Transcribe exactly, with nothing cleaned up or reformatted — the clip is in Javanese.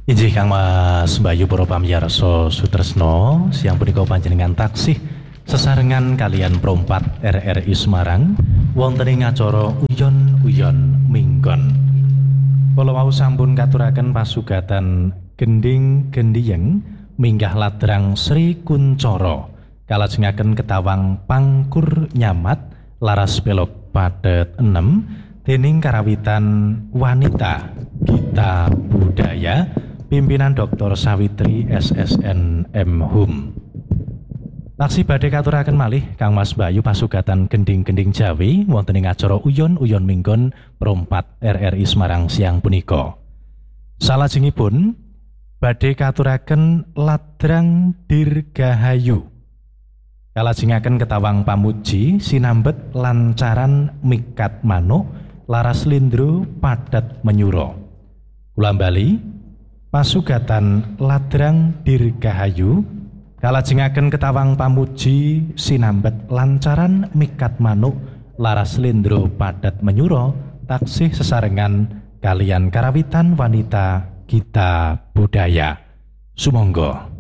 Injih Kang Mas Bayu para pamirsa sutresna, siang punika panjenengan taksih sesarengan kalian perompat R R I Semarang wonten ing acara uyon-uyon minggon. Kula wau sampun katuraken pasugatan gending gendiyeng minggah ladrang Sri Kuncara kalajengaken ketawang pangkur nyamat laras belok padet enam dening karawitan wanita Gita Budaya pimpinan Doktor Sawitri S S N M Hum. Taksih badhe katuraken malih Kang Mas Bayu pasugatan gending-gending Jawi wonten ing acara uyon-uyon minggon perompat R R I Semarang siang punika. Salajengipun badhe katuraken ladrang Dirgahayu. Kalajengaken ketawang pamuji sinambet lancaran mikat manuk laras lindro padat menyuro. Kula bali pasugatan ladrang Dirgahayu kalajengaken ketawang pamuji sinambet lancaran mikat manuk laras lindro padat menyuro taksih sesarengan kalian karawitan wanita Gita Budaya. Sumangga.